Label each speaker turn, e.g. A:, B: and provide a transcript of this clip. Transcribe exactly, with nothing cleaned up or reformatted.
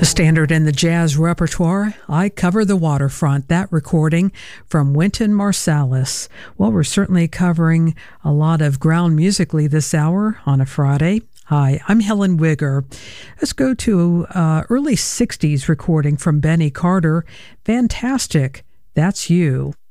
A: A standard in the jazz repertoire, I Cover the Waterfront, that recording from Wynton Marsalis. Well, we're certainly covering a lot of ground musically this hour on a Friday. Hi, I'm Helen Wigger. Let's go to uh, early sixties recording from Benny Carter. Fantastic, That's You.